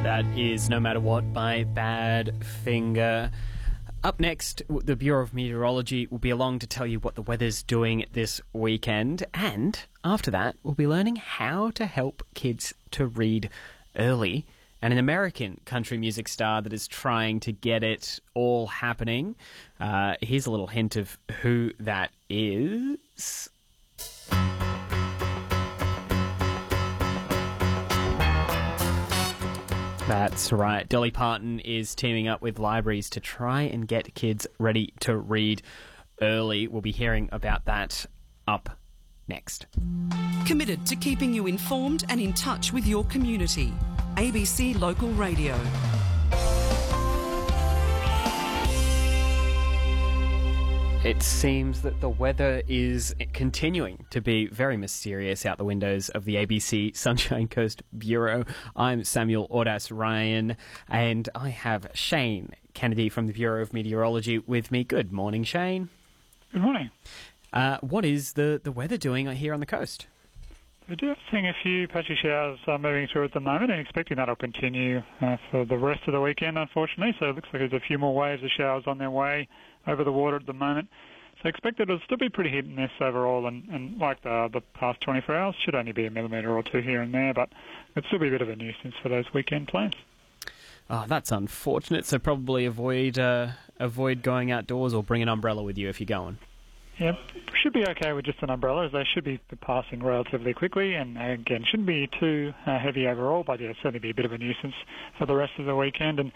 That is No Matter What by Badfinger. Up next, the Bureau of Meteorology will be along to tell you what the weather's doing this weekend. And after that, we'll be learning how to help kids to read early. And an American country music star that is trying to get it all happening. Here's a little hint of who that is. That's right. Dolly Parton is teaming up with libraries to try and get kids ready to read early. We'll be hearing about that up next. Committed to keeping you informed and in touch with your community. ABC Local Radio. It seems that the weather is continuing to be very mysterious out the windows of the ABC Sunshine Coast Bureau. I'm Samuel Ordas-Ryan, and I have Shane Kennedy from the Bureau of Meteorology with me. Good morning, Shane. Good morning. What is the weather doing here on the coast? We do have seeing a few patchy showers moving through at the moment, and expecting that'll continue for the rest of the weekend, unfortunately. So it looks like there's a few more waves of showers on their way over the water at the moment. So expect that it'll still be pretty hit and miss overall, and like the past 24 hours, should only be a millimetre or two here and there, but it'll still be a bit of a nuisance for those weekend plans. Oh, that's unfortunate. So probably avoid going outdoors, or bring an umbrella with you if you're going. Yeah, should be okay with just an umbrella, as they should be passing relatively quickly, and again, shouldn't be too heavy overall, but yeah, certainly be a bit of a nuisance for the rest of the weekend. And